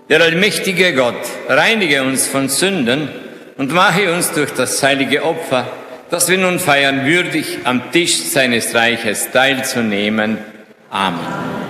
Der allmächtige Gott reinige uns von Sünden und mache uns durch das heilige Opfer, das wir nun feiern, würdig, am Tisch seines Reiches teilzunehmen. Amen.